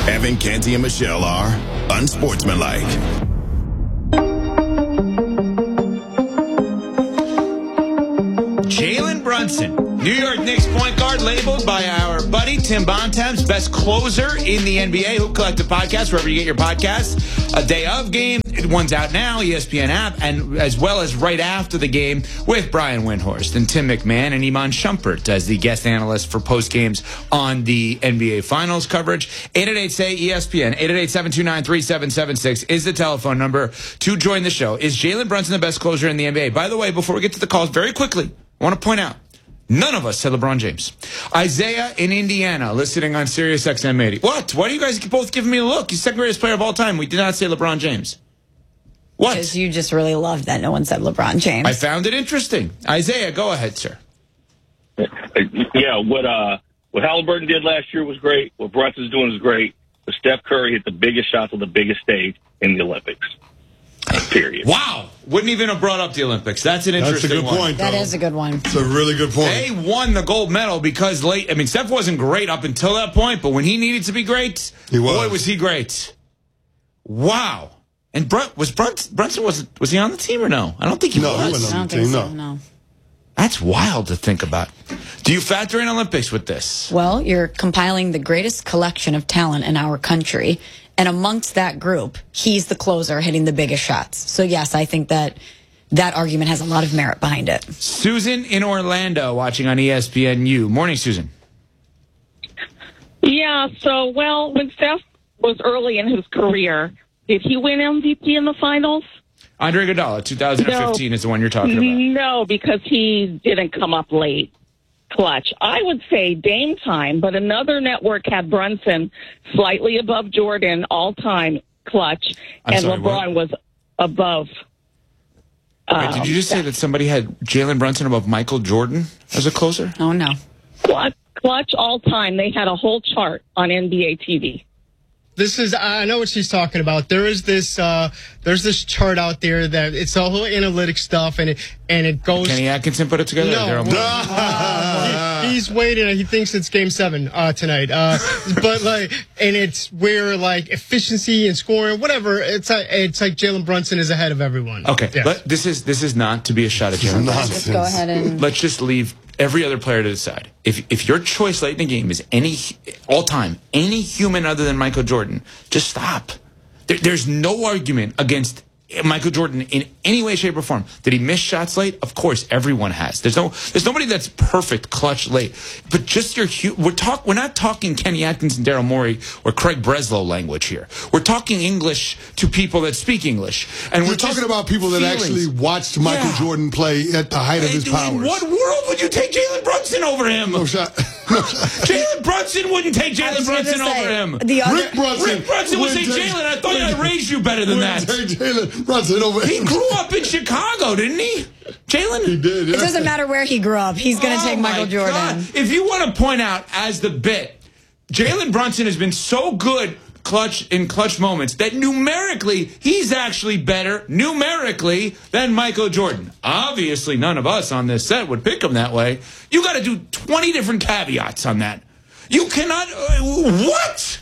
Evan, Canty, and Michelle are unsportsmanlike. Jalen Brunson, New York Knicks point guard, labeled by our buddy Tim Bontemps best closer in the NBA. Hoop Collective podcast, wherever you get your podcasts. A day of game, one's out now, ESPN app, and as well as right after the game with Brian Windhorst and Tim McMahon and Iman Shumpert as the guest analyst for post games on the NBA Finals coverage. 888-SAY-ESPN, 888-729-3776 is the telephone number to join the show. Is Jalen Brunson the best closer in the NBA? By the way, before we get to the calls, very quickly, I want to point out, none of us said LeBron James. Isaiah in Indiana, listening on Sirius XM 80. What? Why do you guys both giving me a look? He's the second greatest player of all time. We did not say LeBron James. What? Because you just really loved that no one said LeBron James. I found it interesting. Isaiah, go ahead, sir. Yeah, what Halliburton did last year was great. What Brunson's doing is great. But Steph Curry hit the biggest shots on the biggest stage in the Olympics. Period. Wow. Wouldn't even have brought up the Olympics. That's an interesting one. That's a good point, though. That is a good one. It's a really good point. They won the gold medal because Steph wasn't great up until that point, but when he needed to be great, boy, was he great. Wow. And Brunson, was he on the team or no? I don't think he was. He wasn't on the team, no. That's wild to think about. Do you factor in Olympics with this? Well, you're compiling the greatest collection of talent in our country, and amongst that group, he's the closer hitting the biggest shots. So, yes, I think that argument has a lot of merit behind it. Susan in Orlando watching on ESPNU. Morning, Susan. Yeah, so, when Steph was early in his career, did he win MVP in the finals? Andre Iguodala, 2015 is the one you're talking about. No, because he didn't come up late. Clutch. I would say Dame time, but another network had Brunson slightly above Jordan all-time clutch, and LeBron was above. Wait, did you just say that somebody had Jalen Brunson above Michael Jordan as a closer? Oh, no. Clutch all-time. They had a whole chart on NBA TV. I know what she's talking about. There's this chart out there that it's all analytic stuff, and it goes. Kenny Atkinson put it together. No, he's waiting. He thinks it's Game 7 tonight. And it's where efficiency and scoring, whatever. It's like Jalen Brunson is ahead of everyone. Okay, yes. But this is not to be a shot at Jalen Brunson. Just go ahead and let's just leave every other player to decide. If your choice late in the game is any human other than Michael Jordan, just stop. There's no argument against Michael Jordan in any way, shape, or form. Did he miss shots late? Of course, everyone has. There's nobody that's perfect clutch late. But just we're not talking Kenny Atkinson, Daryl Morey, or Craig Breslow language here. We're talking English to people that speak English, and we're talking about people that actually watched Michael Jordan play at the height of his powers. In what world would you take Jalen Brunson over him? No shot. Jalen Brunson wouldn't take Jalen Brunson over him. Rick Brunson would say Jalen. I thought I raised you better than that. Take Jalen Brunson over him. He grew up in Chicago, didn't he? Jalen? He did, yeah. It doesn't matter where he grew up. He's going to take Michael Jordan. God. If you want to point out as the bit, Jalen Brunson has been so good in clutch moments that numerically he's actually better numerically than Michael Jordan. Obviously, none of us on this set would pick him that way. You got to do 20 different caveats on that. You cannot. What?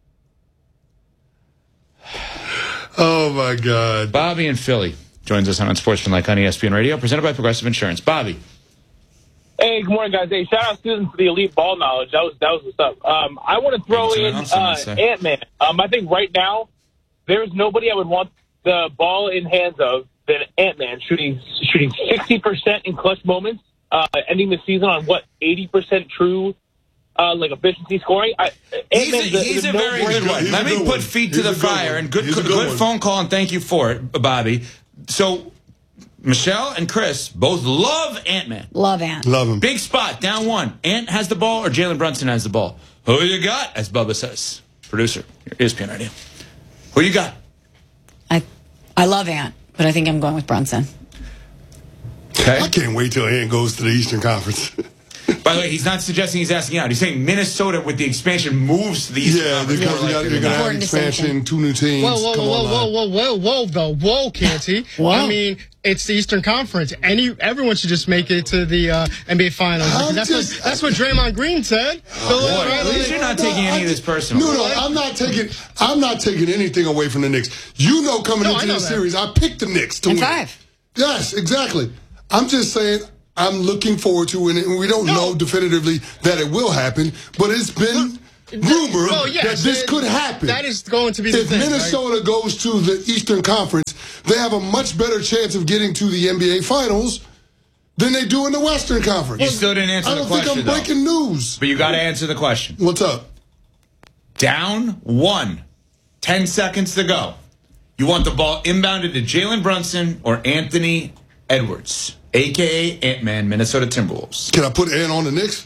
Oh, my God. Bobby in Philly joins us on Unsportsmanlike on ESPN Radio, presented by Progressive Insurance. Bobby. Hey, good morning, guys. Hey, shout out Susan for the elite ball knowledge. That was what's up. I want to throw in Ant-Man. I think right now there's nobody I would want the ball in hands of than Ant-Man, shooting 60% in clutch moments, ending the season on 80% true efficiency scoring. He's a very good one. Let me put feet to the fire, and good phone call, and thank you for it, Bobby. So Michelle and Chris both love Ant-Man. Love Ant. Love him. Big spot, down one. Ant has the ball or Jalen Brunson has the ball? Who you got, as Bubba says? Producer, ESPN Radio. Who you got? I love Ant, but I think I'm going with Brunson. Okay. I can't wait till Ant goes to the Eastern Conference. By the way, he's not suggesting he's asking out. He's saying Minnesota, with the expansion, moves to the Eastern Conference. Because you're going to have expansion, 2 new teams. Whoa, Canty. Wow. I mean, it's the Eastern Conference. Everyone should just make it to the NBA Finals. That's what Draymond Green said. At least you're not taking any of this personal. No, I'm not taking anything away from the Knicks. Coming into this series, I picked the Knicks to win. 5. Yes, exactly. I'm just saying I'm looking forward to it, and we don't know definitively that it will happen, but it's been rumored that this could happen. That is going to be the thing. If Minnesota goes to the Eastern Conference, they have a much better chance of getting to the NBA Finals than they do in the Western Conference. You still didn't answer the question, I don't think I'm breaking news. But you got to answer the question. What's up? Down 1. 10 seconds to go. You want the ball inbounded to Jalen Brunson or Anthony Edwards, a.k.a. Ant-Man, Minnesota Timberwolves? Can I put Ant on the Knicks?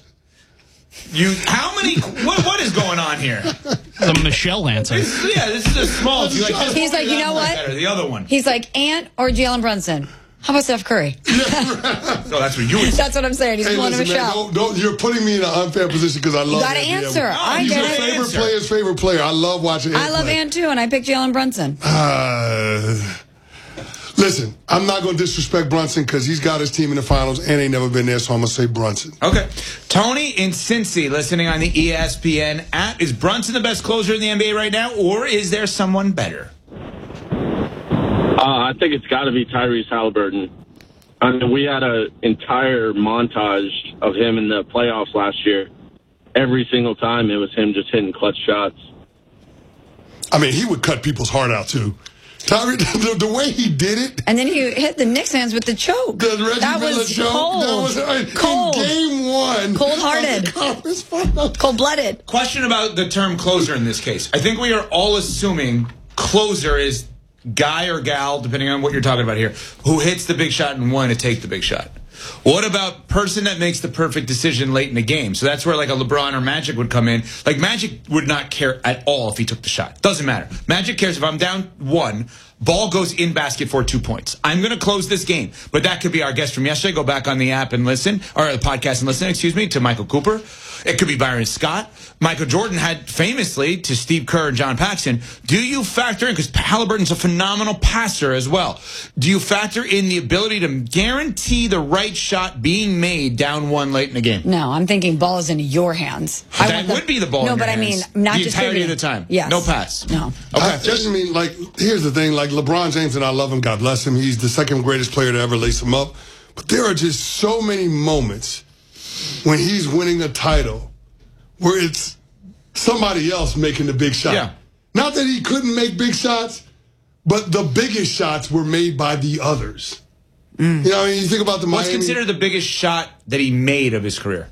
What is going on here? The Michelle answer. This is a small. He's like, you know what? Better, the other one. He's like, Ant or Jalen Brunson. How about Steph Curry? So that's what you would say. That's what I'm saying. He's pulling him a shot. You're putting me in an unfair position because I love. You got to answer. He's my favorite player's favorite player. I love watching Ant. I love Ant too, and I picked Jalen Brunson. Listen, I'm not going to disrespect Brunson because he's got his team in the finals and ain't never been there, so I'm going to say Brunson. Okay. Tony in Cincy, listening on the ESPN app. Is Brunson the best closer in the NBA right now, or is there someone better? I think it's got to be Tyrese Halliburton. I mean, we had an entire montage of him in the playoffs last year. Every single time it was him just hitting clutch shots. I mean, he would cut people's heart out, too. Tyrese, the way he did it. And then he hit the Knicks fans with the choke. The Reggie that Miller was choke. cold. That was cold. In game 1. Cold-hearted. Cold-blooded. Question about the term closer in this case. I think we are all assuming closer is guy or gal, depending on what you're talking about here, who hits the big shot and willing to take the big shot. What about person that makes the perfect decision late in the game? So that's where like a LeBron or Magic would come in. Like Magic would not care at all if he took the shot. Doesn't matter. Magic cares if I'm down 1, ball goes in basket for 2 points. I'm going to close this game. But that could be our guest from yesterday. Go back on the app and listen, or the podcast and listen, to Michael Cooper. It could be Byron Scott. Michael Jordan had famously to Steve Kerr and John Paxson. Do you factor in, because Halliburton's a phenomenal passer as well, do you factor in the ability to guarantee the right shot being made down 1 late in the game? No, I'm thinking ball is in your hands. That would be the ball in your hands. No, but I mean, not the just entirety of the time. Yes. No pass. No. Okay. I mean, like, here's the thing. Like, LeBron James, and I love him, God bless him. He's the second greatest player to ever lace him up. But there are just so many moments when he's winning a title where it's somebody else making the big shot. Yeah. Not that he couldn't make big shots, but the biggest shots were made by the others. You know, I mean, you think about the Miami. What's considered the biggest shot that he made of his career?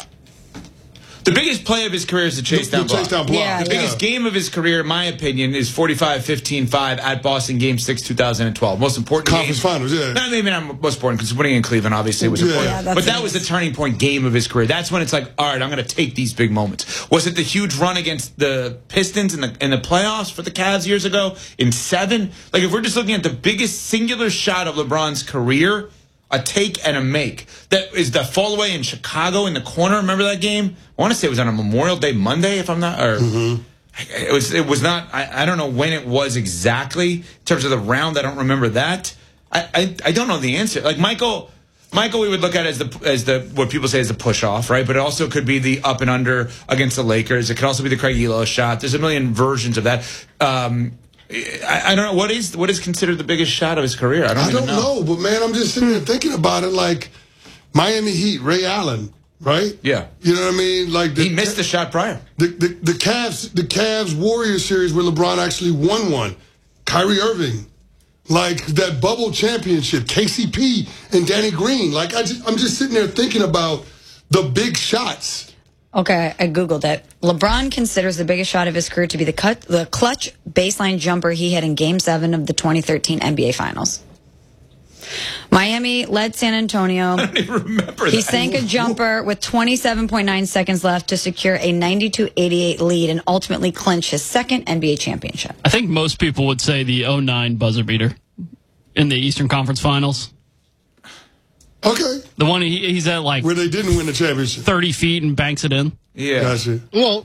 The biggest play of his career is the chase down block. Yeah, the biggest game of his career, in my opinion, is 45-15-5 at Boston Game 6, 2012. Most important Conference game. Finals, yeah. No, maybe not most important, because winning in Cleveland obviously was important. Yeah, but that was the turning point game of his career. That's when it's like, all right, I'm going to take these big moments. Was it the huge run against the Pistons in the playoffs for the Cavs years ago in 7? Like, if we're just looking at the biggest singular shot of LeBron's career, a take and a make. That is the fall away in Chicago in the corner. Remember that game? I want to say it was on a Memorial Day Monday, if I'm not. Or it was not. I don't know when it was exactly in terms of the round. I don't remember that. I don't know the answer. Like Michael, we would look at as the what people say is the push off, right? But it also could be the up and under against the Lakers. It could also be the Craig Ehlo shot. There's a million versions of that. I don't know what is considered the biggest shot of his career. I don't know. But man, I'm just sitting there thinking about it. Like Miami Heat, Ray Allen, right? Yeah, you know what I mean. Like he missed the shot prior. The Cavs Warriors series where LeBron actually won one. Kyrie Irving, like that bubble championship, KCP and Danny Green. Like I'm just sitting there thinking about the big shots. Okay, I Googled it. LeBron considers the biggest shot of his career to be the clutch baseline jumper he hit in Game 7 of the 2013 NBA Finals. Miami led San Antonio. I don't even remember that. He sank a jumper with 27.9 seconds left to secure a 92-88 lead and ultimately clinch his second NBA championship. I think most people would say the 2009 buzzer beater in the Eastern Conference Finals. Okay. The one he's at like where they didn't win the championship. 30 feet and banks it in. Yeah. Gotcha. Well,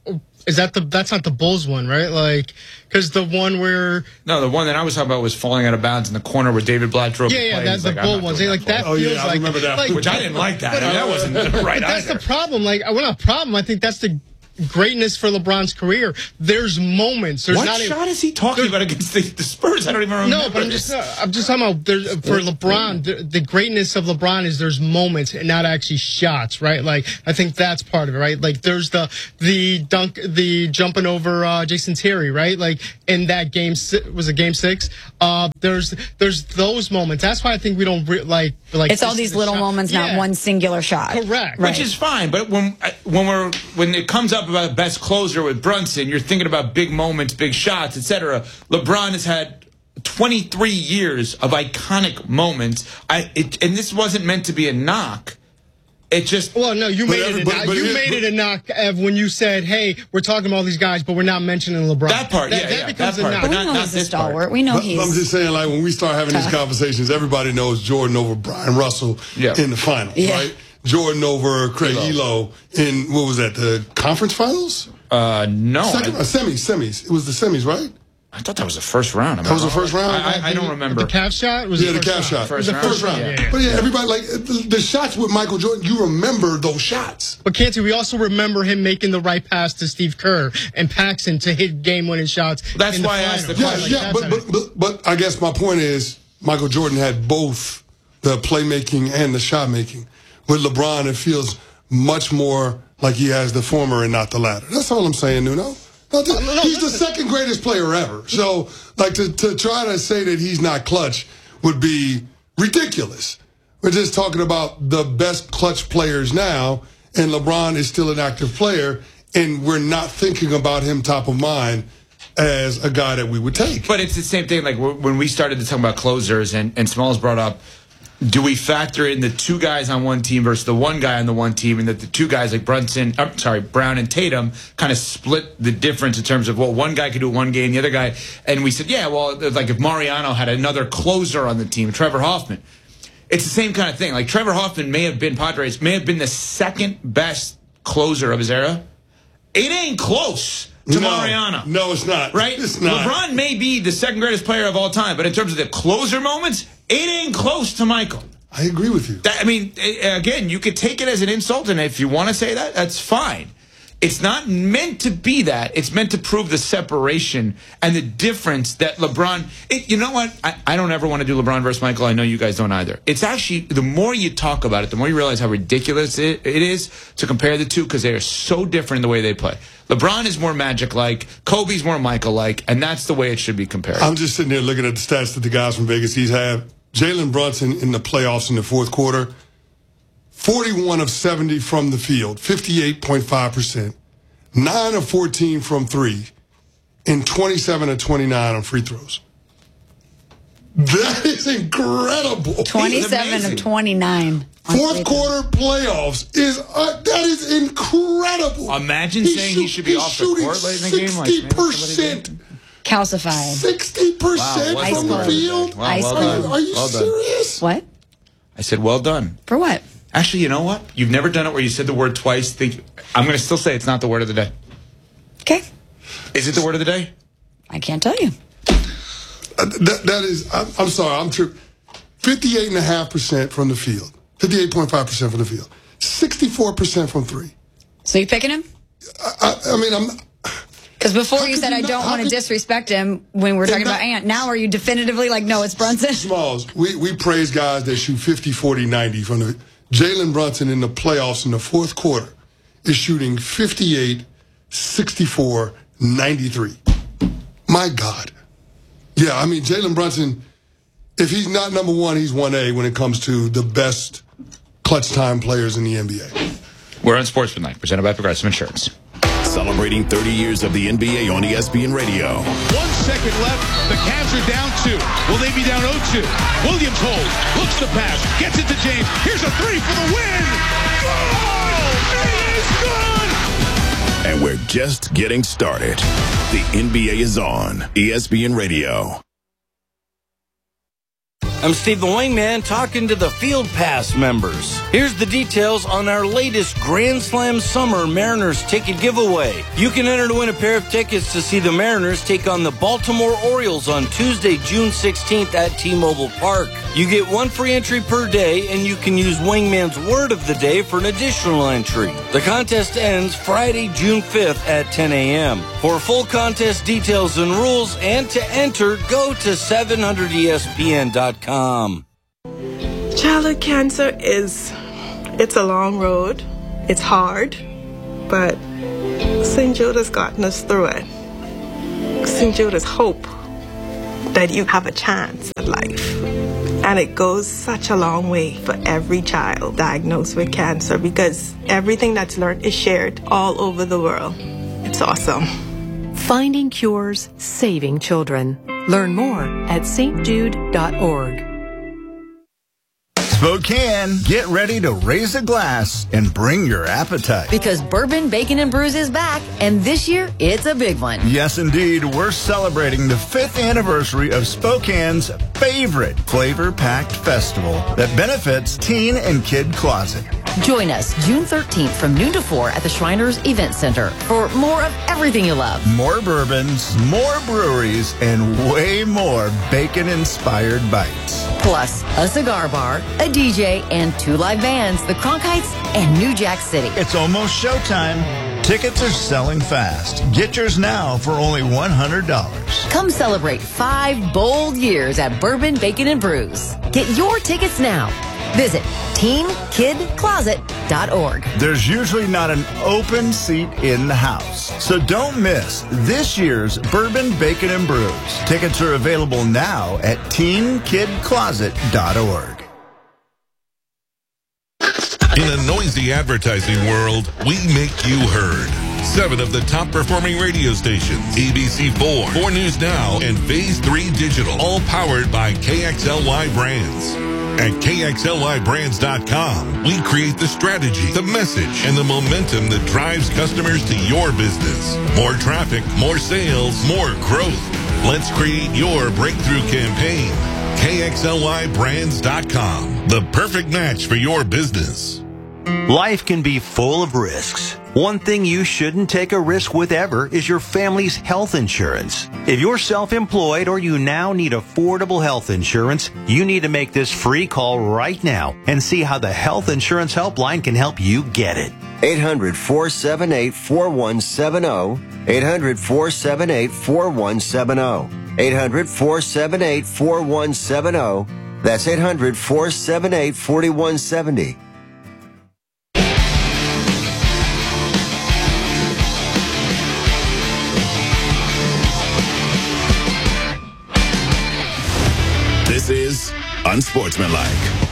that's not the Bulls one, right? Like, because the one where the one that I was talking about was falling out of bounds in the corner where David Blatt drove. That's the Bull ones. Like that feels I like remember that. Which I didn't like that. That wasn't right. But that's either. the problem. Like, well, not a problem. I think that's the greatness for LeBron's career. There's moments. There's what not shot is he talking about against the Spurs? I don't even remember. No, but I'm just talking about for LeBron. The greatness of LeBron is there's moments and not actually shots, right? Like I think that's part of it, right? Like there's the dunk, the jumping over Jason Terry, right? Like in that game, was it game 6? There's those moments. That's why I think we don't like. It's all these little moments, not one singular shot. Correct. Which is fine, but when it comes up about best closer with Brunson, you're thinking about big moments, big shots, etc. LeBron has had 23 years of iconic moments. And this wasn't meant to be a knock. It just you made it a knock, Ev, when you said, "Hey, we're talking about all these guys, but we're not mentioning LeBron." That part, that becomes a knock. But we know he's a stalwart. We know he's. I'm just saying, like when we start having these conversations, everybody knows Jordan over Brian Russell in the finals, right? Jordan over Craig Elo in, what was that, the conference finals? No. Semis. It was the semis, right? I thought that was the first round. That was the first round? I don't remember. The calf shot? The calf shot. First round. Yeah. But everybody, like, the shots with Michael Jordan, you remember those shots. But Canty, we also remember him making the right pass to Steve Kerr and Paxson to hit game-winning shots. That's why I asked the question. But I guess my point is, Michael Jordan had both the playmaking and the shot making. With LeBron, it feels much more like he has the former and not the latter. That's all I'm saying, Nuno. He's the second greatest player ever. So, like, to try to say that he's not clutch would be ridiculous. We're just talking about the best clutch players now, and LeBron is still an active player, and we're not thinking about him top of mind as a guy that we would take. But it's the same thing, like, when we started to talk about closers, and Smalls brought up, do we factor in the two guys on one team versus the one guy on the one team, and that the two guys like Brown and Tatum kind of split the difference in terms of, well, one guy could do one game, the other guy, and we said, yeah, well, like if Mariano had another closer on the team, Trevor Hoffman, it's the same kind of thing. Like Trevor Hoffman may have been the second best closer of his era. It ain't close to Mariano. No, it's not. Right? It's not. LeBron may be the second greatest player of all time, but in terms of the closer moments, it ain't close to Michael. I agree with you. Again, you could take it as an insult, and if you want to say that, that's fine. It's not meant to be that. It's meant to prove the separation and the difference that LeBron... you know what? I don't ever want to do LeBron versus Michael. I know you guys don't either. It's actually, the more you talk about it, the more you realize how ridiculous it is to compare the two, because they are so different in the way they play. LeBron is more Magic-like, Kobe's more Michael-like, and that's the way it should be compared. I'm just sitting there looking at the stats that the guys from Vegas have. Jalen Brunson in the playoffs in the fourth quarter, 41 of 70 from the field, 58.5%, 9 of 14 from three, and 27 of 29 on free throws. That is incredible. 27 of 29. Fourth quarter playoffs that is incredible. Imagine saying he should be off the court late in the game. 60%. Calcified. 60% from the field. Wow, are you serious? What? I said, well done. For what? Actually, you know what? You've never done it where you said the word twice. I'm going to still say it's not the word of the day. Okay. Is it the word of the day? I can't tell you. That is, I'm sorry, I'm true. 58.5% from the field. 58.5% from the field. 64% from three. So you picking him? I mean, I'm... Because before you said I don't want to disrespect him when we're talking about Ant. Now are you definitively like, no, it's Brunson? Smalls, we praise guys that shoot 50, 40, 90 from the... Jalen Brunson in the playoffs in the fourth quarter is shooting 58, 64, 93. My God. Yeah, I mean, Jalen Brunson, if he's not number one, he's 1A when it comes to the best clutch time players in the NBA. We're on Sportsmanlike, presented by Progressive Insurance. Celebrating 30 years of the NBA on ESPN Radio. 1 second left. The Cavs are down 2. Will they be down 0-2? Williams holds. Looks the pass. Gets it to James. Here's a 3 for the win. Oh, it is good. And we're just getting started. The NBA is on ESPN Radio. I'm Steve the Wingman talking to the Field Pass members. Here's the details on our latest Grand Slam Summer Mariners ticket giveaway. You can enter to win a pair of tickets to see the Mariners take on the Baltimore Orioles on Tuesday, June 16th at T-Mobile Park. You get one free entry per day, and you can use Wingman's word of the day for an additional entry. The contest ends Friday, June 5th at 10 a.m. For full contest details and rules and to enter, go to 700ESPN.com. Childhood cancer it's a long road. It's hard, but St. Jude has gotten us through it. St. Jude is hope that you have a chance at life. And it goes such a long way for every child diagnosed with cancer because everything that's learned is shared all over the world. It's awesome. Finding cures, saving children. Learn more at stjude.org. Spokane, get ready to raise a glass and bring your appetite. Because Bourbon, Bacon, and Brews is back, and this year, it's a big one. Yes, indeed. We're celebrating the 5th anniversary of Spokane's favorite flavor-packed festival that benefits Teen and Kid Closet. Join us June 13th from noon to 4 at the Shriners Event Center for more of everything you love. More bourbons, more breweries, and way more bacon-inspired bites. Plus, a cigar bar, a DJ, and 2 live bands, the Cronkites and New Jack City. It's almost showtime. Tickets are selling fast. Get yours now for only $100. Come celebrate 5 bold years at Bourbon, Bacon, and Brews. Get your tickets now. Visit teenkidcloset.org. There's usually not an open seat in the house, so don't miss this year's Bourbon, Bacon, and Brews. Tickets are available now at teenkidcloset.org. In a noisy advertising world, we make you heard. 7 of the top performing radio stations, ABC4, 4 News Now, and Phase 3 Digital, all powered by KXLY Brands. At KXLYBrands.com, we create the strategy, the message, and the momentum that drives customers to your business. More traffic, more sales, more growth. Let's create your breakthrough campaign. KXLYBrands.com, the perfect match for your business. Life can be full of risks. One thing you shouldn't take a risk with ever is your family's health insurance. If you're self-employed or you now need affordable health insurance, you need to make this free call right now and see how the Health Insurance Helpline can help you get it. 800-478-4170. 800-478-4170. 800-478-4170. That's 800-478-4170. This is Unsportsmanlike.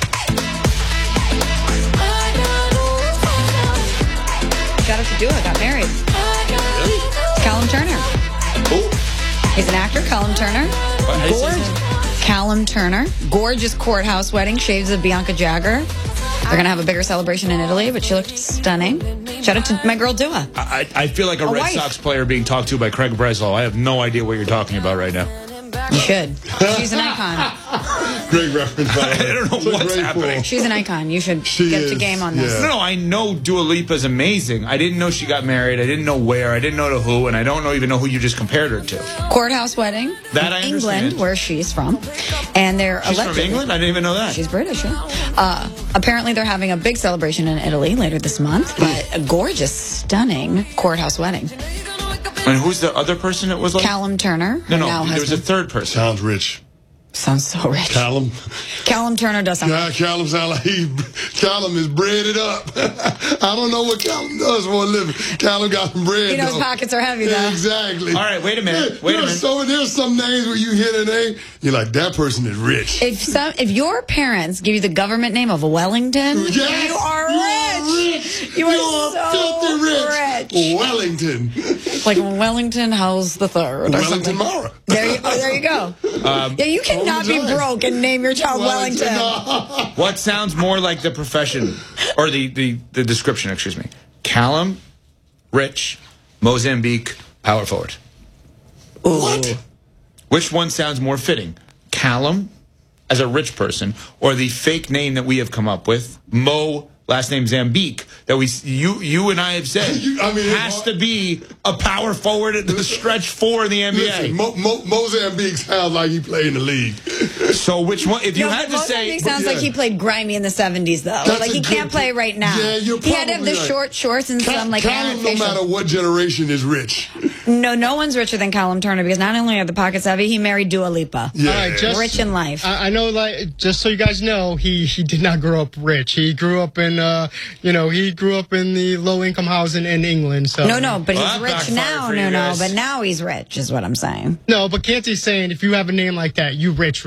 Shout out to Dua, got married. Really? Callum Turner. Who? He's an actor, Callum Turner. Callum Turner. Gorgeous courthouse wedding, shades of Bianca Jagger. They're going to have a bigger celebration in Italy, but she looked stunning. Shout out to my girl, Dua. I feel like a Red wife. Sox player being talked to by Craig Breslow. I have no idea what you're talking about right now. You should. She's an icon. Great reference, by the way. I don't know what's happening. She's an icon. You should get to game on this. No, I know Dua Lipa's amazing. I didn't know she got married. I didn't know where. I didn't know to who. And I don't even know who you just compared her to. Courthouse wedding That in I England, understand. where she's from. And they're She's allegedly, from England? I didn't even know that. She's British, yeah. Apparently they're having a big celebration in Italy later this month. But a gorgeous, stunning courthouse wedding. And who's the other person it was like? Callum Turner. No, her now there was a husband. third person. Sounds rich. Sounds so rich. Callum. Callum Turner does something. Yeah, Callum sound like Callum is breaded up. I don't know what Callum does for a living. Callum got some bread. He knows though. pockets are heavy, though. Exactly. All right, wait a minute. Wait a minute. So there's some names where you hit a name, you're like, that person is rich. If your parents give you the government name of Wellington, Yes, you are rich. You are so filthy rich. Wellington. Like Wellington House the Third. Wellington Mara. There you go. Yeah, you cannot be broke and name your child Wellington. What sounds more like the profession, or the description, excuse me? Callum, Rich, Mozambique, power forward. What? Which one sounds more fitting? Callum, as a rich person, or the fake name that we have come up with, Mo, last name Zambique, that you and I have said has to be a power forward at the stretch 4 in the NBA. Listen, Mo Zambique sounds like he played in the league. So which one? If you had to say, Zambique sounds like he played grimy in the 70s, though. That's like he can't play right now. Yeah, you're he had to have the probably right. short shorts and some like Callum, no matter what generation, is rich. No one's richer than Callum Turner because not only are the pockets heavy, he married Dua Lipa. Yeah. All right, just, rich in life. I know, like, just so you guys know, he did not grow up rich. He grew up in, he grew up in the low-income housing in England. So No, but he's rich now. No, but now he's rich, is what I'm saying. No, but Canty's saying if you have a name like that, you rich.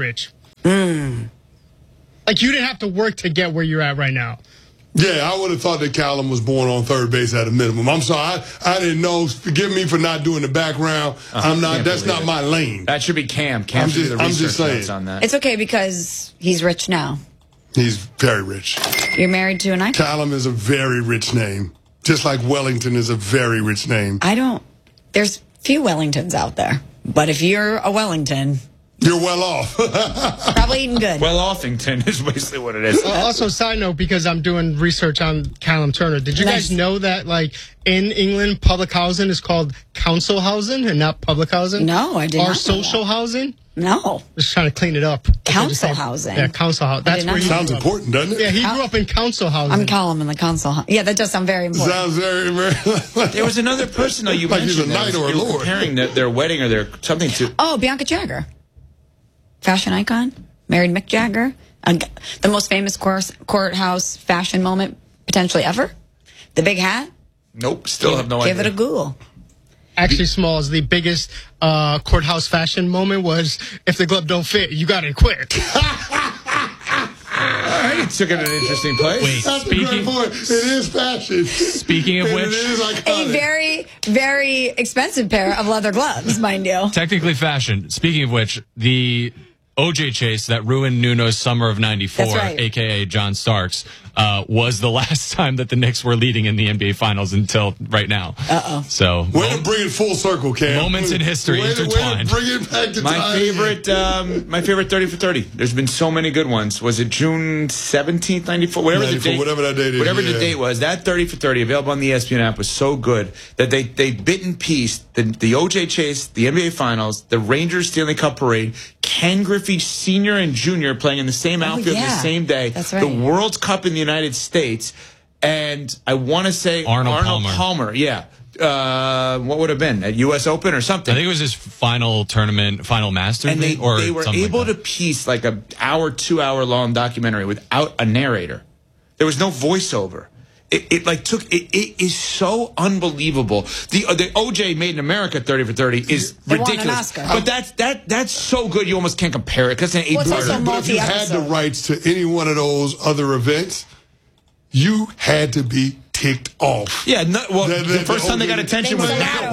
Like, you didn't have to work to get where you're at right now. Yeah, I would have thought that Callum was born on third base at a minimum. I'm sorry, I didn't know. Forgive me for not doing the background. That's not my lane. That should be Cam. Cam should do the research notes on that. It's okay because he's rich now. He's very rich. You're married to an icon? Callum is a very rich name. Just like Wellington is a very rich name. There's few Wellingtons out there. But if you're a Wellington... You're well off. Probably eating good. Well-offington is basically what it is. Also, side note, because I'm doing research on Callum Turner, did you guys know that, like, in England, public housing is called council housing and not public housing? No, I did not know social housing? No. Just trying to clean it up. Council housing? Yeah, council housing. That's where he sounds important, doesn't it? Yeah, he grew up in council housing. I'm Callum in the council. Yeah, that does sound very important. Sounds very. There was another person, though, you like mentioned. He's a knight or a lord. Comparing their wedding or their something to... Oh, Bianca Jagger. Fashion icon. Married Mick Jagger. The most famous courthouse fashion moment potentially ever. The big hat. Nope, still have no idea. Give it a Google. Actually, Smalls, the biggest courthouse fashion moment was if the glove don't fit, you got to quit. All right, he took it an interesting place. Wait, That's a great point. It is fashion. Speaking of which, it is A very, very expensive pair of leather gloves, mind you. technically fashion. Speaking of which, the OJ chase that ruined Nuno's summer of '94, That's right. a.k.a. John Starks, was the last time that the Knicks were leading in the NBA Finals until right now. Uh-oh. So, Way to bring it full circle, Cam. moments in history intertwined. Way to bring it back to My favorite 30 for 30. There's been so many good ones. Was it June 17th, 94? Whatever the date. Whatever that date is. Whatever the date was, that 30 for 30 available on the ESPN app was so good that they bit and pieced the OJ chase, the NBA Finals, the Rangers Stanley Cup parade, Ken Griffey Sr. and Jr. playing in the same outfield the same day, That's right. the World Cup in the United States, and I want to say Arnold Palmer. Yeah. What would have been at U.S. Open or something? I think it was his final tournament, final Masters, and they were something able like to piece like a 2-hour long documentary without a narrator. There was no voiceover. It is so unbelievable. The OJ Made in America 30 for 30 is They won an ridiculous. Oscar. But that's so good you almost can't compare it because it's an Well, it's also eight-parter. But if you had the rights to any one of those other events, you had to be ticked off. Yeah, the first time they got attention was now.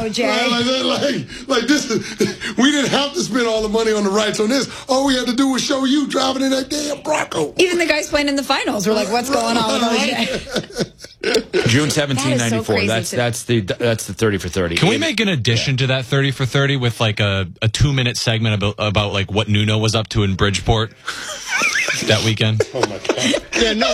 Like this is, we didn't have to spend all the money on the rights on this. All we had to do was show you driving in that damn Bronco. Even the guys playing in the finals were like, what's going on with OJ? June 17, That is so 94. crazy That's the 30 for 30. Can we make an addition to that 30 for 30 with like a 2-minute segment about like what Nuno was up to in Bridgeport that weekend? Oh my God. Yeah, no.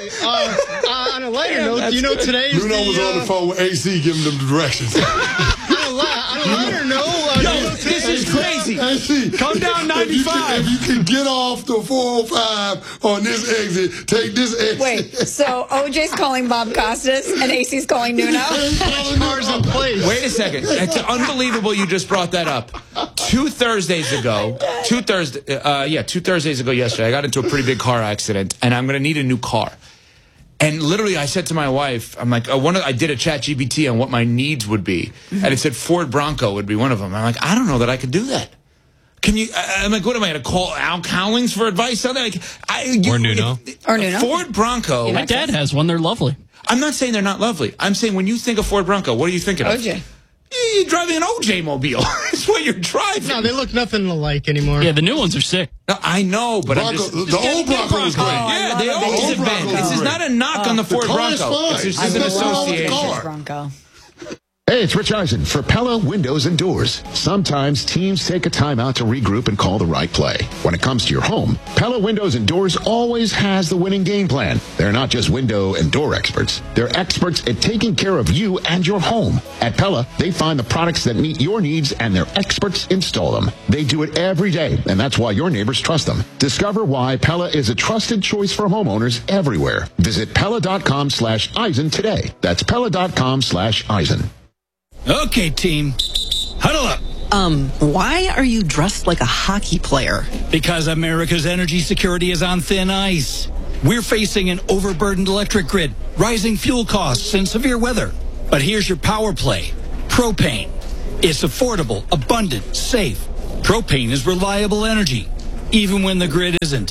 On a lighter note, you know today is Bruno was on the phone with AC giving them the directions. On a lighter note, this is crazy. AC, Come down 95. If you can get off the 405 on this exit, take this exit. Wait, so OJ's calling Bob Costas and AC's calling Nuno? cars in place. Wait a second. It's unbelievable you just brought that up. 2 Thursdays ago, 2 Thursdays ago yesterday, I got into a pretty big car accident, and I'm going to need a new car. And literally, I said to my wife, I'm like, I did a chat GPT on what my needs would be. And it said Ford Bronco would be one of them. I'm like, I don't know that I could do that. Can you, I'm like, what am I going to call Al Cowlings for advice on that? Or Nuno. Or Nuno. Ford Bronco. My dad has one. They're lovely. I'm not saying they're not lovely. I'm saying when you think of Ford Bronco, what are you thinking of? OJ. You're driving an OJ mobile. That's what you're driving. No, they look nothing alike anymore. Yeah, the new ones are sick. No, I know, but Bronco, I'm just... the old Bronco was great. Yeah, they always have been. This is not a knock on the Ford car is Bronco. fine. It's just There's an nothing wrong with the association. car. Bronco. Hey, it's Rich Eisen for Pella Windows and Doors. Sometimes teams take a time out to regroup and call the right play. When it comes to your home, Pella Windows and Doors always has the winning game plan. They're not just window and door experts. They're experts at taking care of you and your home. At Pella, they find the products that meet your needs and their experts install them. They do it every day, and that's why your neighbors trust them. Discover why Pella is a trusted choice for homeowners everywhere. Visit Pella.com/Eisen today. That's Pella.com/Eisen. Okay, team. Huddle up. Why are you dressed like a hockey player? Because America's energy security is on thin ice. We're facing an overburdened electric grid, rising fuel costs, and severe weather. But here's your power play. Propane. It's affordable, abundant, safe. Propane is reliable energy, even when the grid isn't.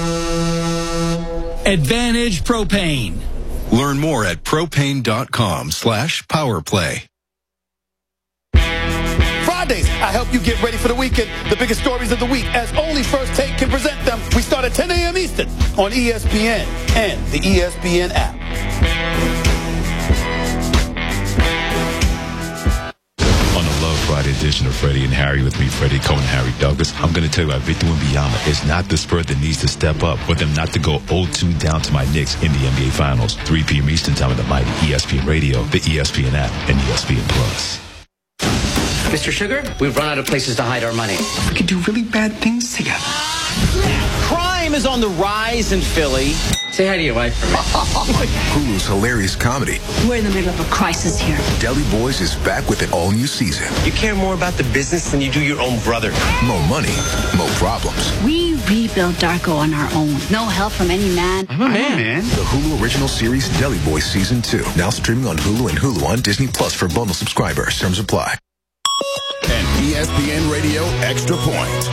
Advantage Propane. Learn more at propane.com/powerplay. Fridays, I help you get ready for the weekend. The biggest stories of the week, as only First Take can present them. We start at 10 a.m. Eastern on ESPN and the ESPN app. On the Love Friday edition of Freddie and Harry with me, Freddie Cohen and Harry Douglas, I'm going to tell you why Victor Wembanyama is not the Spur that needs to step up for them not to go 0-2 down to my Knicks in the NBA Finals. 3 p.m. Eastern time on the mighty ESPN Radio, the ESPN app, and ESPN Plus. Mr. Sugar, we've run out of places to hide our money. We could do really bad things together. Crime is on the rise in Philly. Say hi to your wife for me. Hulu's hilarious comedy, We're in the middle of a crisis here. Deli Boys, is back with an all-new season. You care more about the business than you do your own brother. More money, more problems. We rebuilt Darko on our own. No help from any man. I'm a man. The Hulu original series Deli Boys Season 2. Now streaming on Hulu and Hulu on Disney Plus for bundle subscribers. Terms apply. And ESPN Radio Extra Point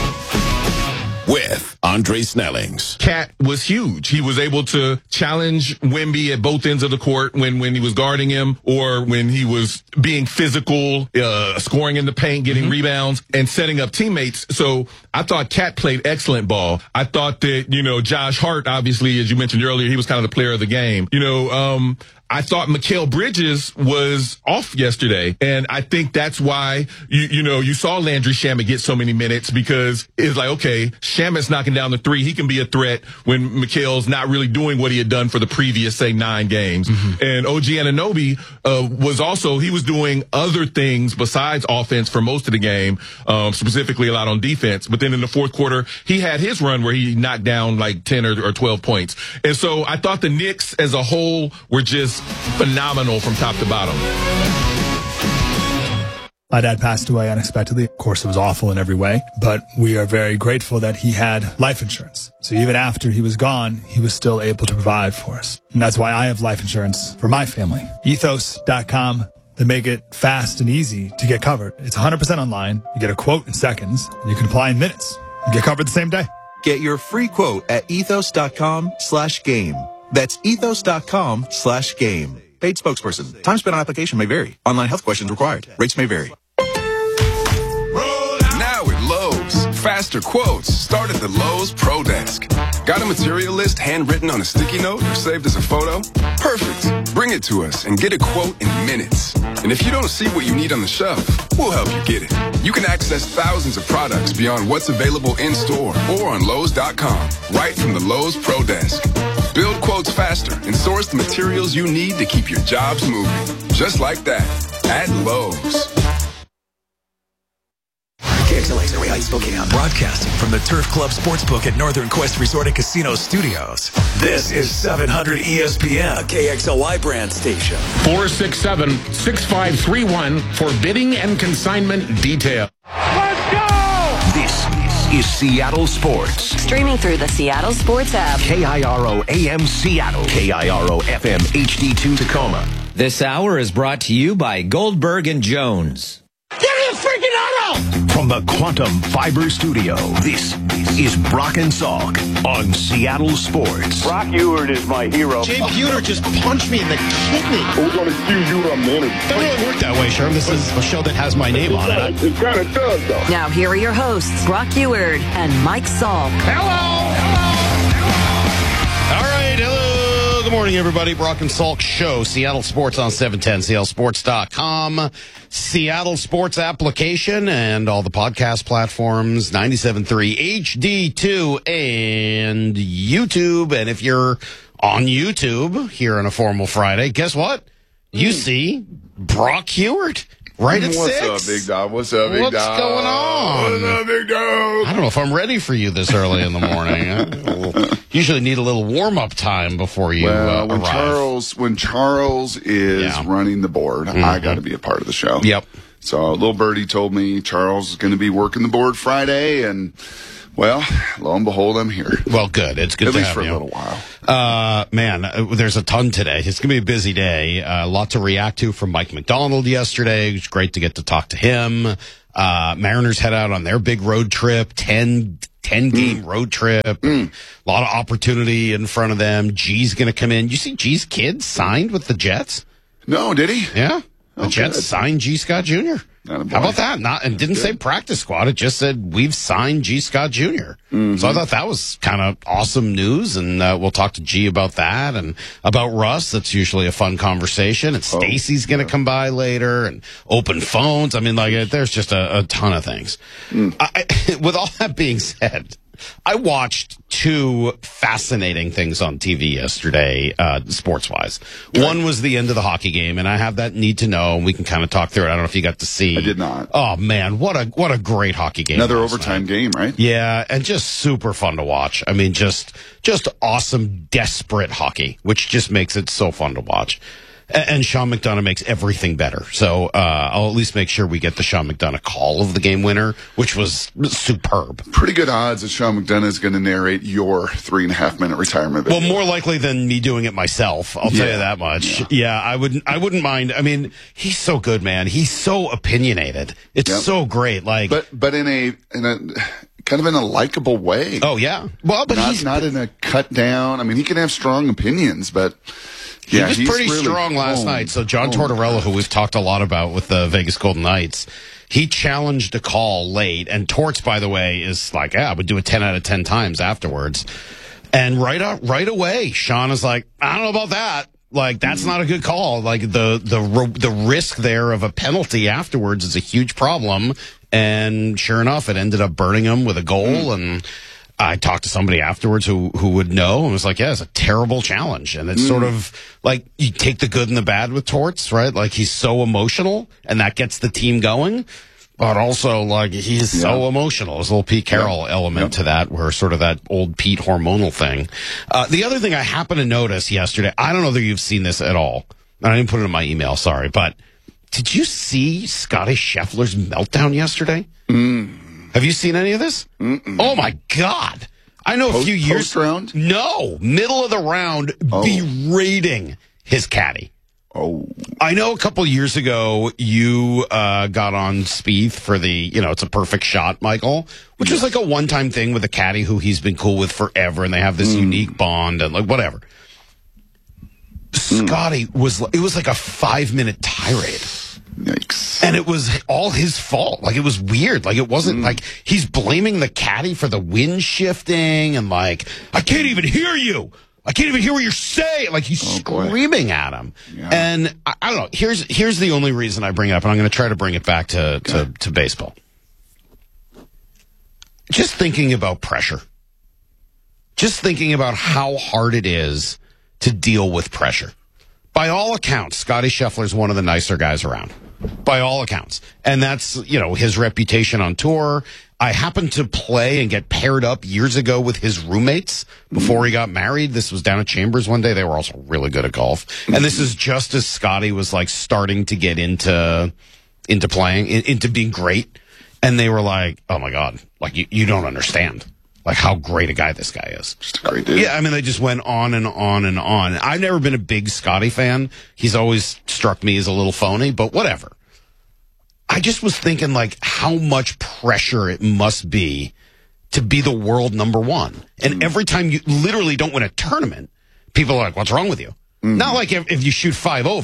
with Andre Snellings. Cat was huge. He was able to challenge Wemby at both ends of the court when he was guarding him or when he was being physical, scoring in the paint, getting rebounds, and setting up teammates. So I thought Cat played excellent ball. I thought that, Josh Hart, obviously, as you mentioned earlier, he was kind of the player of the game. I thought Mikal Bridges was off yesterday, and I think that's why you saw Landry Shamet get so many minutes, because it's like, okay, Shamet's knocking down the three. He can be a threat when Mikal's not really doing what he had done for the previous, say, 9 games. And OG Anunoby he was doing other things besides offense for most of the game, specifically a lot on defense. But then in the fourth quarter, he had his run where he knocked down like 10 or 12 points. And so I thought the Knicks as a whole were just phenomenal from top to bottom. My dad passed away unexpectedly. Of course, it was awful in every way, but we are very grateful that he had life insurance. So even after he was gone, he was still able to provide for us. And that's why I have life insurance for my family. Ethos.com. They make it fast and easy to get covered. It's 100% online. You get a quote in seconds, and you can apply in minutes. You get covered the same day. Get your free quote at ethos.com/game. That's ethos.com/game. Paid spokesperson. Time spent on application may vary. Online health questions required. Rates may vary. Now at Lowe's. Faster quotes start at the Lowe's Pro Desk. Got a material list handwritten on a sticky note or saved as a photo? Perfect. Bring it to us and get a quote in minutes. And if you don't see what you need on the shelf, we'll help you get it. You can access thousands of products beyond what's available in store or on Lowe's.com, right from the Lowe's Pro Desk. Build quotes faster and source the materials you need to keep your jobs moving. Just like that, at Lowe's. KXLA's Area Spokane, broadcasting from the Turf Club Sportsbook at Northern Quest Resort and Casino Studios. This is 700 ESPN, a KXLY brand station. 467-6531 for bidding and consignment detail. Let's go! This is Seattle Sports. Streaming through the Seattle Sports app. KIRO AM Seattle. KIRO FM HD2 Tacoma. This hour is brought to you by Goldberg and Jones. Give me a freaking auto! From the Quantum Fiber Studio, this is Brock and Salk on Seattle Sports. Brock Ewert is my hero. Jay Buhner just punched me in the kidney. We're going to excuse you on the interview. Doesn't really work that way, Sherm. This is a show that has my name on it. It kind of does, though. Now here are your hosts, Brock Ewert and Mike Salk. Hello! All right, hello. Good Good morning, everybody. Brock and Salk Show. Seattle Sports on 710, seattlesports.com, Seattle Sports application, and all the podcast platforms, 97.3 HD2 and YouTube. And if you're on YouTube here on a formal Friday, guess what? You see Brock Hewart. Right at 6. What's up, big dog? What's up, big dog? What's going on? What's up, big dog? I don't know if I'm ready for you this early in the morning. Usually need a little warm-up time before you arrive. When Charles is running the board, I got to be a part of the show. Yep. So little birdie told me Charles is going to be working the board Friday, and well, lo and behold, I'm here. Well, good. It's good at to least have for you. a little while. Man, there's a ton today. It's going to be a busy day. A lot to react to from Mike McDonald yesterday. It was great to get to talk to him. Mariners head out on their big road trip, 10-game road trip. A lot of opportunity in front of them. G's going to come in. You see G's kid signed with the Jets? No, did he? Yeah. The Jets signed G. Scott Jr. How about that? And didn't say practice squad. It just said, we've signed G. Scott Jr. So I thought that was kind of awesome news. And we'll talk to G about that and about Russ. That's usually a fun conversation. And Stacy's going to come by later and open phones. I mean, there's just a ton of things. With all that being said, I watched two fascinating things on TV yesterday, sports-wise. One was the end of the hockey game, and I have that need to know, and we can kind of talk through it. I don't know if you got to see. I did not. Oh, man, what a great hockey game. Another overtime game, right? Yeah, and just super fun to watch. I mean, just awesome, desperate hockey, which just makes it so fun to watch. And Sean McDonough makes everything better. So I'll at least make sure we get the Sean McDonough call of the game winner, which was superb. Pretty good odds that Sean McDonough is going to narrate your 3.5-minute retirement video. Well, more likely than me doing it myself. I'll tell you that much. Yeah, I wouldn't mind. I mean, he's so good, man. He's so opinionated. It's so great. But in a kind of in a likable way. Oh yeah. Well, but he's not in a cut down. I mean, he can have strong opinions, but. Yeah, he was pretty really strong last night. So John Tortorella, who we've talked a lot about with the Vegas Golden Knights, he challenged a call late. And Torts, by the way, is like, I would do it 10 out of 10 times afterwards. And right away, Sean is like, I don't know about that. That's not a good call. The risk there of a penalty afterwards is a huge problem. And sure enough, it ended up burning him with a goal. And I talked to somebody afterwards who would know and was like, yeah, it's a terrible challenge. And it's sort of like you take the good and the bad with Torts, right? Like he's so emotional and that gets the team going. But also, he's so emotional. There's a little Pete Carroll element to that, where sort of that old Pete hormonal thing. The other thing I happened to notice yesterday, I don't know that you've seen this at all. I didn't put it in my email, sorry. But did you see Scotty Scheffler's meltdown yesterday? Have you seen any of this? Oh, my God. I know a few years. Post round? No. Middle of the round, berating his caddy. Oh. I know a couple years ago you got on Spieth for the, it's a perfect shot, Michael, which was like a one-time thing with a caddy who he's been cool with forever, and they have this unique bond and whatever. Scotty it was like a 5-minute tirade. Yikes. And it was all his fault. It was weird. It wasn't he's blaming the caddy for the wind shifting and I can't even hear you. I can't even hear what you're saying. He's screaming at him. Yeah. And I don't know. Here's the only reason I bring it up, and I'm going to try to bring it back to baseball. Just thinking about pressure. Just thinking about how hard it is to deal with pressure. By all accounts, Scotty Scheffler is one of the nicer guys around. By all accounts. And that's, his reputation on tour. I happened to play and get paired up years ago with his roommates before he got married. This was down at Chambers one day. They were also really good at golf. And this is just as Scotty was starting to get into playing, into being great. And they were like, oh my God, you don't understand. How great a guy this guy is. Just a great dude. Yeah, I mean, they just went on and on and on. I've never been a big Scotty fan. He's always struck me as a little phony, but whatever. I just was thinking, how much pressure it must be to be the world number one. And every time you literally don't win a tournament, people are like, what's wrong with you? Not if you shoot 5 over.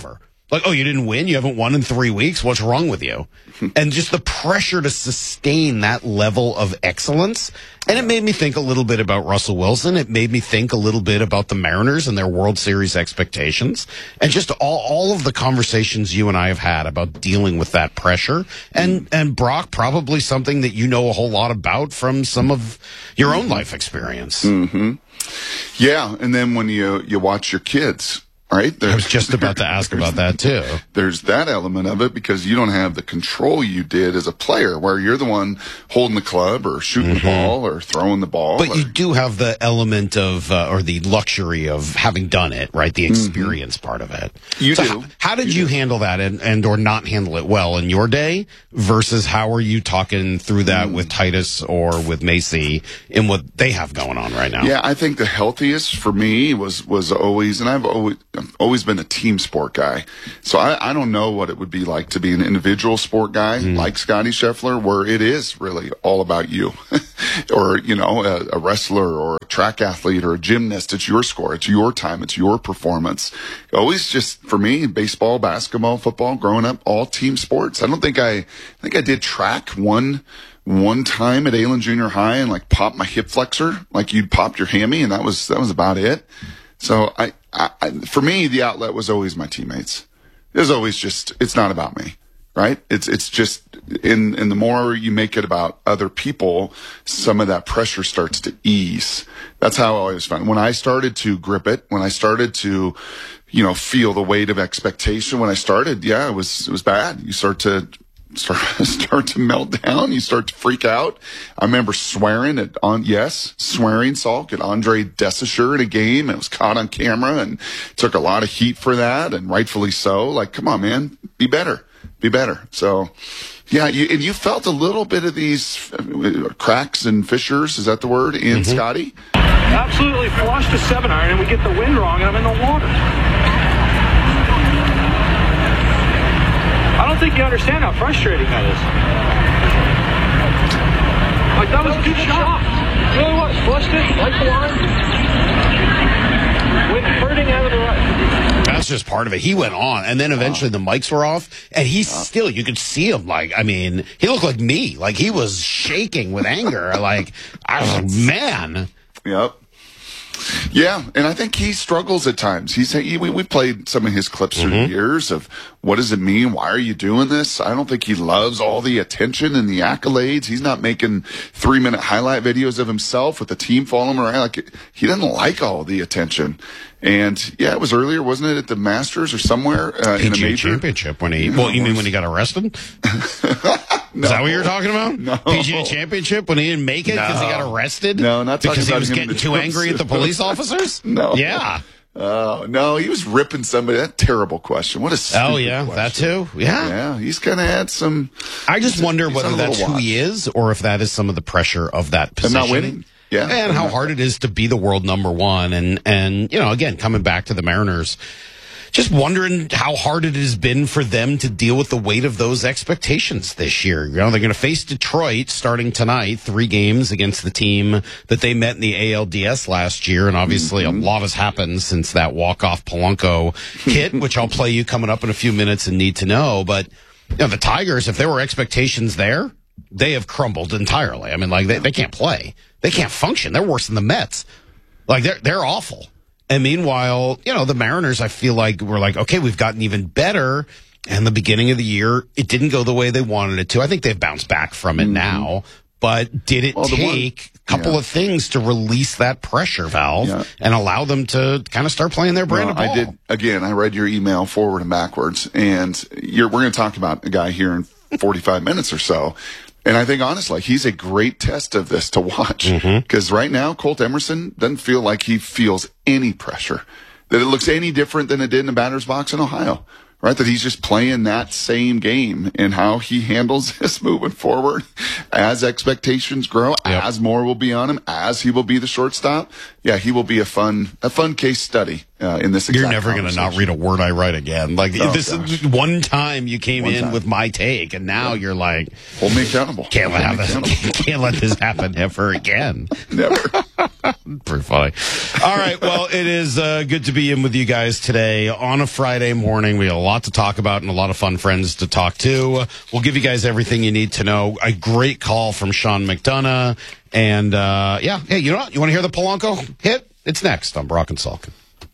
Like, oh, you didn't win? You haven't won in 3 weeks? What's wrong with you? And just the pressure to sustain that level of excellence. And it made me think a little bit about Russell Wilson. It made me think a little bit about the Mariners and their World Series expectations. And just all of the conversations you and I have had about dealing with that pressure. And Brock, probably something that you know a whole lot about from some of your own life experience. Mm-hmm. Yeah, and then when you watch your kids, right? I was just about to ask about that too. There's that element of it because you don't have the control you did as a player where you're the one holding the club or shooting the ball or throwing the ball. But you do have the element of, or the luxury of having done it, right? The experience part of it. You do. How did you handle that and or not handle it well in your day versus how are you talking through that with Titus or with Macy in what they have going on right now? Yeah, I think the healthiest for me was always, and I've always been a team sport guy. So I don't know what it would be like to be an individual sport guy like Scotty Scheffler, where it is really all about you. Or, a wrestler or a track athlete or a gymnast. It's your score. It's your time. It's your performance. Always just, for me, baseball, basketball, football, growing up, all team sports. I think I did track one time at Aylen Junior High and like popped my hip flexor, like you'd popped your hammy, and that was about it. So for me, the outlet was always my teammates. It was always just, it's not about me, right? It's just, and the more you make it about other people, some of that pressure starts to ease. That's how I always found. When I started to grip it, when I started to, feel the weight of expectation, when I started, it was bad. You start to melt down. You start to freak out. I remember swearing at Salk at Andre Desaussure in a game. It was caught on camera and took a lot of heat for that, and rightfully so. Like, come on, man, be better. So, yeah, you felt a little bit of these cracks and fissures. Is that the word in Scotty? Absolutely flushed a 7-iron, and we get the wind wrong, and I'm in the water. I don't think you understand how frustrating that is. Like, that was a good shot. It really was. Flushed it, like the line. Went hurting out of the right. That's just part of it. He went on, and then eventually the mics were off, and he's still, you could see him, he looked like me. Like, he was shaking with anger. Like, I was like, man. Yep. Yeah, and I think he struggles at times. We played some of his clips through the years of what does it mean? Why are you doing this? I don't think he loves all the attention and the accolades. He's not making 3-minute highlight videos of himself with the team following him around. Like, he doesn't like all the attention. And yeah, it was earlier, wasn't it, at the Masters or somewhere in a major championship when he? Well, you mean when he got arrested? No. Is that what you're talking about? No. PGA Championship when he didn't make it because he got arrested? No, not talking because about he was him getting too angry at the police officers? No. Yeah. No, he was ripping somebody. That terrible question. What a stupid question. That too? Yeah. Yeah, he's kind of had some. I just wonder whether that's who he is or if that is some of the pressure of that position. And not winning. Yeah. And how hard it is to be the world number one. And again, coming back to the Mariners, just wondering how hard it has been for them to deal with the weight of those expectations this year. They're going to face Detroit starting tonight, 3 games against the team that they met in the ALDS last year. And obviously a lot has happened since that walk-off Polanco hit, which I'll play you coming up in a few minutes and need to know. But, the Tigers, if there were expectations there, they have crumbled entirely. I mean, they can't play. They can't function. They're worse than the Mets. They're awful. And meanwhile, the Mariners, I feel like we're like, okay, we've gotten even better. And the beginning of the year, it didn't go the way they wanted it to. I think they've bounced back from it now. But did it take a couple of things to release that pressure valve and allow them to kind of start playing their brand of ball? I did. Again, I read your email forward and backwards. And we're going to talk about a guy here in 45 minutes or so. And I think, honestly, he's a great test of this to watch. Because right now, Colt Emerson doesn't feel like he feels any pressure, that it looks any different than it did in the batter's box in Ohio, right? That he's just playing that same game, and how he handles this moving forward as expectations grow, as more will be on him, as he will be the shortstop. Yeah, he will be a fun case study in this. You're never going to not read a word I write again. This is one time you came in with my take, and now you're like, hold me accountable. Can't let this happen ever again. Never. Pretty funny. All right. Well, it is good to be in with you guys today on a Friday morning. We have a lot to talk about and a lot of fun friends to talk to. We'll give you guys everything you need to know. A great call from Sean McDonough. And, yeah. Hey, you know what? You want to hear the Polanco hit? It's next on Brock and Salk.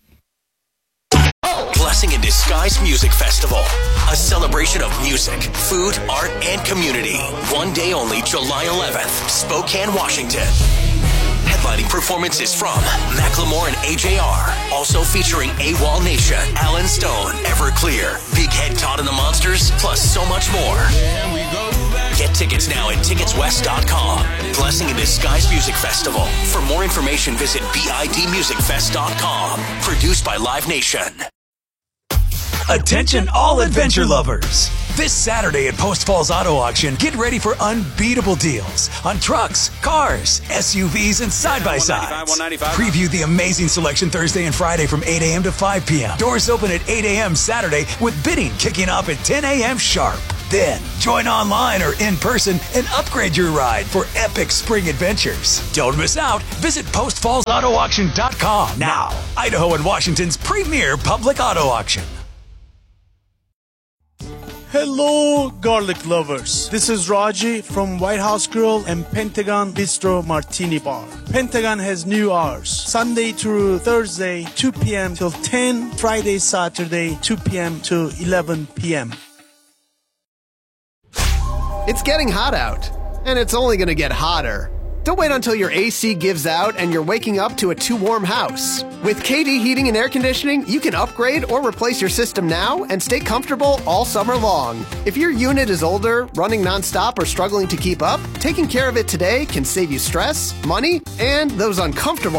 Blessing in Disguise Music Festival. A celebration of music, food, art, and community. One day only, July 11th, Spokane, Washington. Headlining performances from Macklemore and AJR. Also featuring AWOL Nation, Alan Stone, Everclear, Big Head Todd and the Monsters, plus so much more. Get tickets now at ticketswest.com. Blessing in Disguise Music Festival. For more information, visit bidmusicfest.com. Produced by Live Nation. Attention all adventure lovers. This Saturday at Post Falls Auto Auction, get ready for unbeatable deals on trucks, cars, SUVs, and side-by-sides. Preview the amazing selection Thursday and Friday from 8 a.m. to 5 p.m. Doors open at 8 a.m. Saturday with bidding kicking off at 10 a.m. sharp. Then, join online or in person and upgrade your ride for epic spring adventures. Don't miss out. Visit postfallsautoauction.com now. Idaho and Washington's premier public auto auction. Hello, garlic lovers. This is Raji from White House Grill and Pentagon Bistro Martini Bar. Pentagon has new hours. Sunday through Thursday, 2 p.m. till 10. Friday, Saturday, 2 p.m. to 11 p.m. It's getting hot out, and it's only going to get hotter. Don't wait until your AC gives out and you're waking up to a too warm house. With KD Heating and Air Conditioning, you can upgrade or replace your system now and stay comfortable all summer long. If your unit is older, running nonstop, or struggling to keep up, taking care of it today can save you stress, money, and those uncomfortable